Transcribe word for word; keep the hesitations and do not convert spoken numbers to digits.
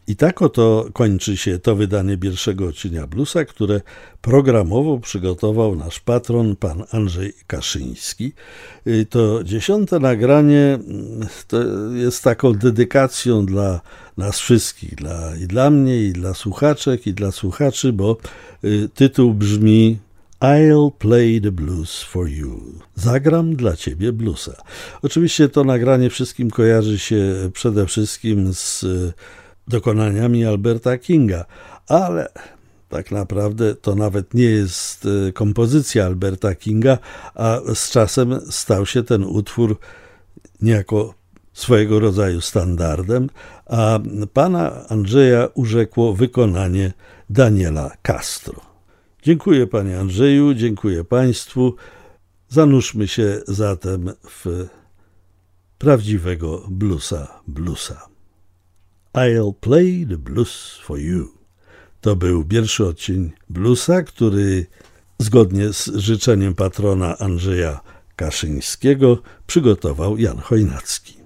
I tak oto kończy się to wydanie pierwszego odcinka Bluesa, które programowo przygotował nasz patron, pan Andrzej Kaszyński. To dziesiąte nagranie to jest taką dedykacją dla nas wszystkich, dla, i dla mnie, i dla słuchaczek, i dla słuchaczy, bo tytuł brzmi I'll play the blues for you. Zagram dla ciebie bluesa. Oczywiście to nagranie wszystkim kojarzy się przede wszystkim z dokonaniami Alberta Kinga, ale tak naprawdę to nawet nie jest kompozycja Alberta Kinga, a z czasem stał się ten utwór niejako swojego rodzaju standardem, a pana Andrzeja urzekło wykonanie Daniela Castro. Dziękuję panie Andrzeju, dziękuję państwu. Zanurzmy się zatem w prawdziwego bluesa bluesa. I'll play the blues for you. To był pierwszy odcinek bluesa, który zgodnie z życzeniem patrona Andrzeja Kaszyńskiego przygotował Jan Chojnacki.